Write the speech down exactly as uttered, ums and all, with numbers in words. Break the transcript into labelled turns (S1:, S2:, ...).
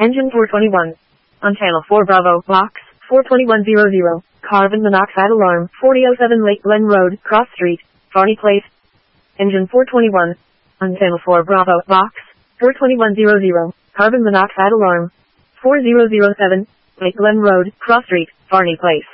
S1: Engine four twenty-one. On channel four Bravo, box, four twenty-one hundred. Carbon monoxide alarm, forty oh seven Lake Glen Road, Cross Street, Farney Place. Engine four twenty-one. On channel four Bravo, box, four twenty-one hundred. Carbon monoxide alarm, four thousand seven, Lake Glen Road, Cross Street, Farney Place.